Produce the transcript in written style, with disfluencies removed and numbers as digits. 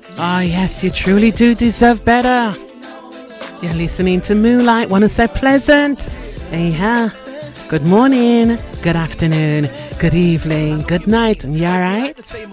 Oh, yes, you truly do deserve better. You're listening to Moonlight. Want to say pleasant? Yeah. Good morning, good afternoon, good evening, good night. You alright?